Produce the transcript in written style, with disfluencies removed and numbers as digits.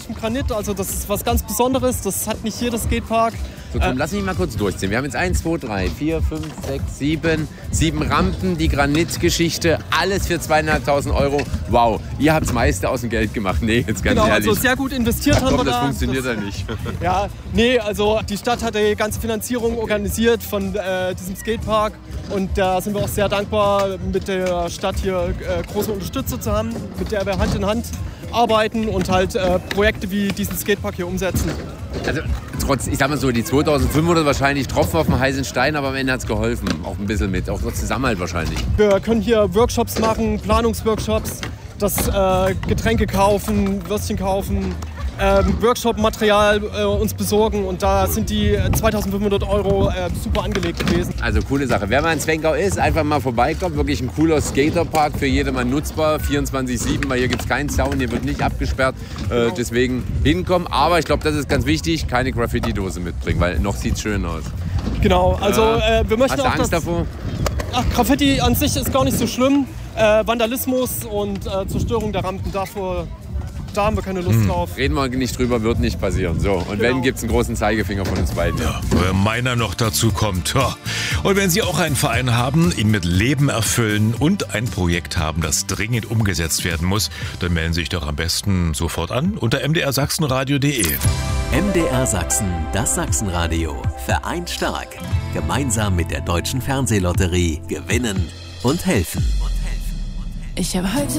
echtem Granit, also das ist was ganz Besonderes, das hat nicht jeder Skatepark. So, komm, lass mich mal kurz durchziehen. Wir haben jetzt 1, 2, 3, 4, 5, 6, 7 Rampen, die Granitgeschichte, alles für 2.500 €. Wow, ihr habt das meiste aus dem Geld gemacht. Nee, jetzt ganz Genau, ehrlich. also sehr gut investiert haben wir da. Das funktioniert ja nicht. Ja, nee, also die Stadt hat die ganze Finanzierung organisiert von diesem Skatepark und da sind wir auch sehr dankbar, mit der Stadt hier große Unterstützer zu haben, mit der wir Hand in Hand arbeiten und halt Projekte wie diesen Skatepark hier umsetzen. Also trotz, ich sag mal so, die 2.500 wahrscheinlich Tropfen auf dem heißen Stein, aber am Ende hat es geholfen. Auch ein bisschen mit, auch trotz Zusammenhalt wahrscheinlich. Wir können hier Workshops machen, Planungsworkshops, das Getränke kaufen, Würstchen kaufen, Workshop-Material uns besorgen und da sind die 2.500 € super angelegt gewesen. Also coole Sache. Wer mal in Zwengau ist, einfach mal vorbeikommen. Wirklich ein cooler Skaterpark, für jedermann nutzbar, 24/7, weil hier gibt es keinen Zaun, hier wird nicht abgesperrt. Genau. Deswegen hinkommen. Aber ich glaube, das ist ganz wichtig, keine Graffiti-Dose mitbringen, weil noch sieht es schön aus. Genau, also wir möchten Hast du auch Angst davor? Ach, Graffiti an sich ist gar nicht so schlimm. Vandalismus und Zerstörung der Rampen, da haben wir keine Lust drauf. Reden wir nicht drüber, wird nicht passieren. So, und wenn, gibt es einen großen Zeigefinger von uns beiden. Ja, wenn meiner noch dazu kommt. Ja. Und wenn Sie auch einen Verein haben, ihn mit Leben erfüllen und ein Projekt haben, das dringend umgesetzt werden muss, dann melden Sie sich doch am besten sofort an unter mdrsachsenradio.de. MDR Sachsen, das Sachsenradio. Vereint stark. Gemeinsam mit der Deutschen Fernsehlotterie gewinnen und helfen. Ich habe heute